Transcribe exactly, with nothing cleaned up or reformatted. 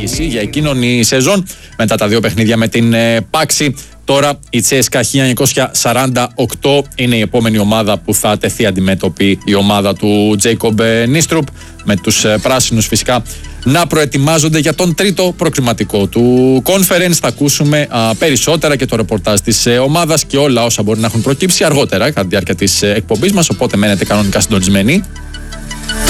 συνεχίσει για εκείνον η σεζόν μετά τα δύο παιχνίδια με την Πάξη. Τώρα η Τσέσκα χίλια εννιακόσια σαράντα οκτώ είναι η επόμενη ομάδα που θα τεθεί αντιμέτωπη, η ομάδα του Τζέικομπ Νίστρουπ, με τους πράσινους φυσικά να προετοιμάζονται για τον τρίτο προκριματικό του Conference. Θα ακούσουμε α, περισσότερα και το ρεπορτάζ της ε, ομάδας και όλα όσα μπορεί να έχουν προκύψει αργότερα κατά τη διάρκεια της ε, εκπομπής μας, οπότε μένετε κανονικά συντονισμένοι.